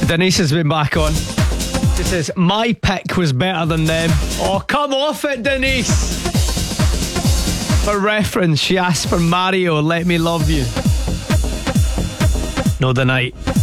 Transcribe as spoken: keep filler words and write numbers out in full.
Denise has been back on. She says, my pick was better than them. Oh, come off it, Denise. For reference, she asked for Mario, Let Me Love You. No, the night.